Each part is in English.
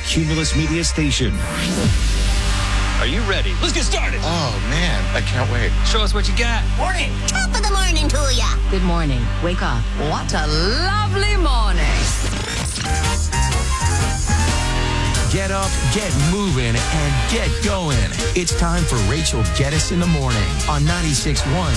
Cumulus Media Station. Are you ready? Let's get started. Oh, man, I can't wait. Show us what you got. Morning. Top of the morning to ya. Good morning. Wake up. What a lovely morning. Get up, get moving, and get going. It's time for Rachel Geddes in the Morning on 96.1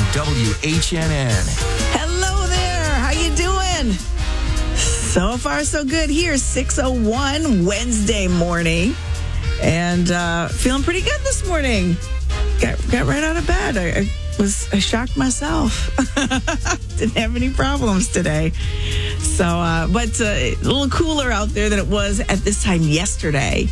WHNN. Hello there. How you doing? So far, so good here. 6:01 Wednesday morning. And feeling pretty good this morning. Got right out of bed. I shocked myself. Didn't have any problems today. So, but a little cooler out there than it was at this time yesterday.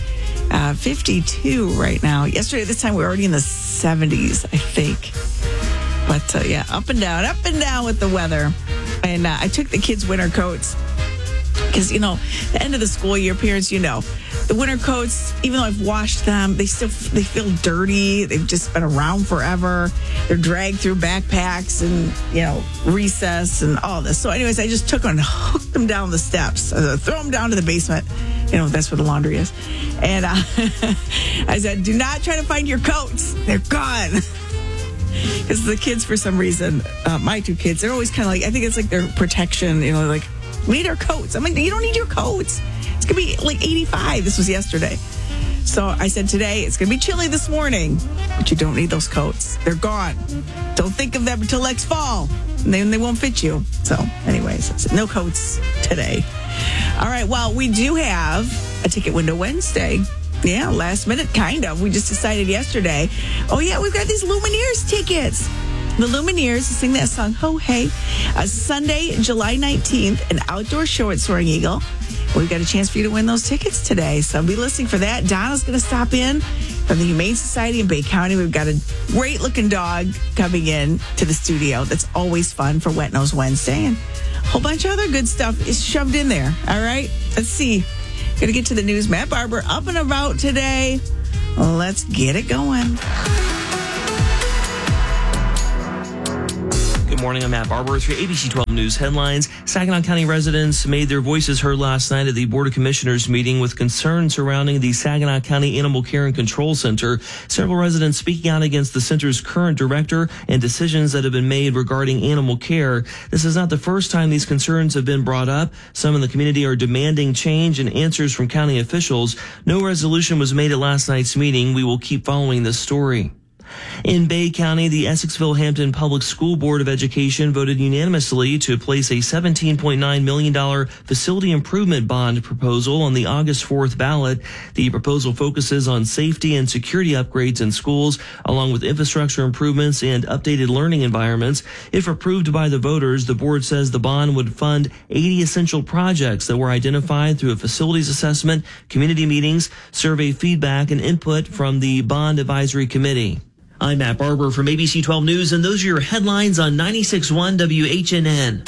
52 right now. Yesterday at this time we were already in the 70s, I think. But yeah, up and down with the weather. And I took the kids' winter coats. Because, the end of the school year, parents, the winter coats, even though I've washed them, they feel dirty. They've just been around forever. They're dragged through backpacks and, recess and all this. So anyways, I just took them and hooked them down the steps. Throw them down to the basement. That's where the laundry is. And I said, do not try to find your coats. They're gone. Because the kids, for some reason, my two kids, they're always kind of like, I think it's like their protection, like, we need our coats. I'm like, you don't need your coats. It's going to be like 85. This was yesterday. So I said today, it's going to be chilly this morning, but you don't need those coats. They're gone. Don't think of them until next fall. And then they won't fit you. So anyways, I said, no coats today. All right. Well, we do have a Ticket Window Wednesday. Yeah, last minute, kind of. We just decided yesterday, oh, yeah, we've got these Lumineers tickets. The Lumineers sing that song, Ho Hey, Sunday, July 19th, an outdoor show at Soaring Eagle. We've got a chance for you to win those tickets today, so be listening for that. Donna's going to stop in from the Humane Society in Bay County. We've got a great-looking dog coming in to the studio. That's always fun for Wet Nose Wednesday, and a whole bunch of other good stuff is shoved in there. All right, let's see. Got to get to the news. Matt Barber up and about today. Let's get it going. Good morning, I'm Matt Barber with your ABC 12 News headlines. Saginaw County residents made their voices heard last night at the Board of Commissioners meeting with concerns surrounding the Saginaw County Animal Care and Control Center. Several residents speaking out against the center's current director and decisions that have been made regarding animal care. This is not the first time these concerns have been brought up. Some in the community are demanding change and answers from county officials. No resolution was made at last night's meeting. We will keep following this story. In Bay County, the Essexville-Hampton Public School Board of Education voted unanimously to place a $17.9 million facility improvement bond proposal on the August 4th ballot. The proposal focuses on safety and security upgrades in schools, along with infrastructure improvements and updated learning environments. If approved by the voters, the board says the bond would fund 80 essential projects that were identified through a facilities assessment, community meetings, survey feedback, and input from the Bond Advisory Committee. I'm Matt Barber from ABC 12 News, and those are your headlines on 96.1 WHNN.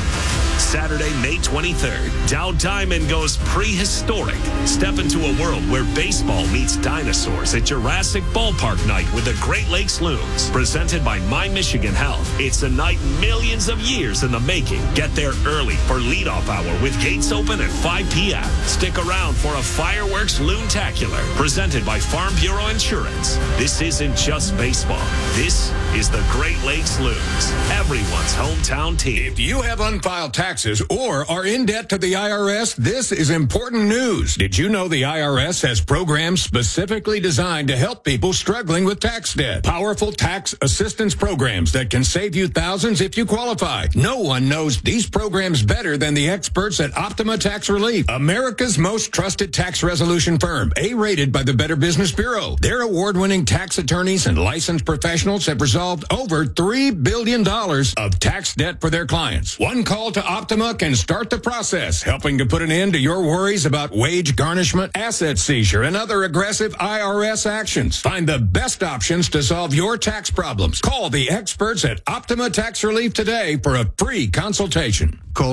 Saturday, May 23rd, Dow Diamond goes prehistoric. Step into a world where baseball meets dinosaurs at Jurassic Ballpark Night with the Great Lakes Loons. Presented by My Michigan Health. It's a night millions of years in the making. Get there early for leadoff hour with gates open at 5 p.m. Stick around for a fireworks loontacular presented by Farm Bureau Insurance. This isn't just baseball. This is the Great Lakes Loons, everyone's hometown team. If you have unfiled taxes or are in debt to the IRS, this is important news. Did you know the IRS has programs specifically designed to help people struggling with tax debt? Powerful tax assistance programs that can save you thousands if you qualify. No one knows these programs better than the experts at Optima Tax Relief, America's most trusted tax resolution firm, A-rated by the Better Business Bureau. Their award-winning tax attorneys and licensed professionals have resolved over $3 billion of tax debt for their clients. One call to Optima can start the process, helping to put an end to your worries about wage garnishment, asset seizure, and other aggressive IRS actions. Find the best options to solve your tax problems. Call the experts at Optima Tax Relief today for a free consultation. Call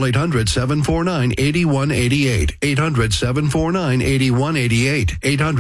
800-749-8188. 800-749-8188.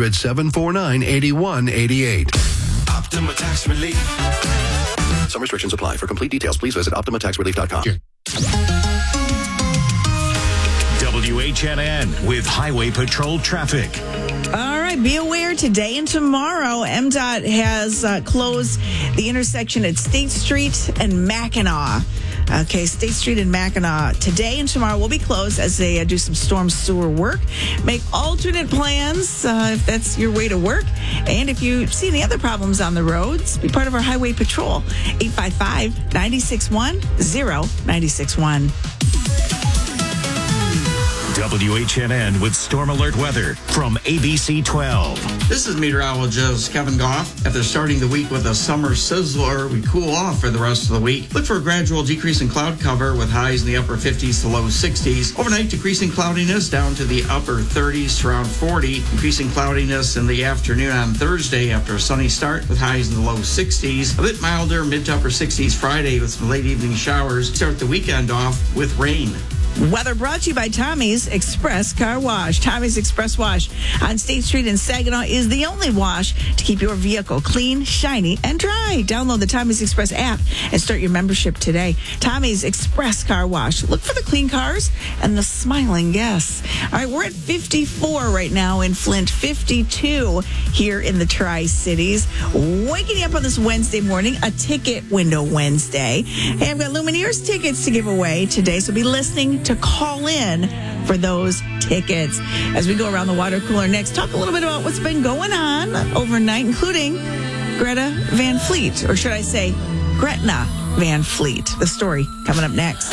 800-749-8188. Optima Tax Relief. Some restrictions apply. For complete details, please visit OptimaTaxRelief.com. WHNN with Highway Patrol traffic. All right, be aware today and tomorrow, MDOT has closed the intersection at State Street and Mackinac. Okay, State Street and Mackinac today and tomorrow will be closed as they do some storm sewer work. Make alternate plans if that's your way to work. And if you see any other problems on the roads, be part of our Highway Patrol. 855-961-0961. WHNN with Storm Alert weather from ABC 12. This is meteorologist Kevin Goff. After starting the week with a summer sizzler, we cool off for the rest of the week. Look for a gradual decrease in cloud cover with highs in the upper 50s to low 60s. Overnight, decreasing cloudiness down to the upper 30s to around 40. Increasing cloudiness in the afternoon on Thursday after a sunny start with highs in the low 60s. A bit milder, mid to upper 60s Friday with some late evening showers. Start the weekend off with rain. Weather brought to you by Tommy's Express Car Wash. Tommy's Express Wash on State Street in Saginaw is the only wash to keep your vehicle clean, shiny, and dry. Download the Tommy's Express app and start your membership today. Tommy's Express Car Wash. Look for the clean cars and the smiling guests. All right, we're at 54 right now in Flint, 52 here in the Tri-Cities. Waking you up on this Wednesday morning, a ticket window Wednesday. Hey, I've got Lumineers tickets to give away today, so be listening to call in for those tickets. As we go around the water cooler next, talk a little bit about what's been going on overnight, including Greta Van Fleet, or should I say Gretna Van Fleet. The story coming up next.